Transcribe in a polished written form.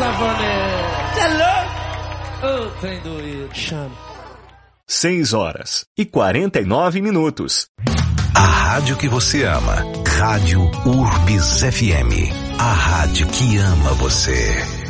Pavonete. É louco? Ô, trem doído. Chama. 6h49. A rádio que você ama. Rádio Urbis FM. A rádio que ama você.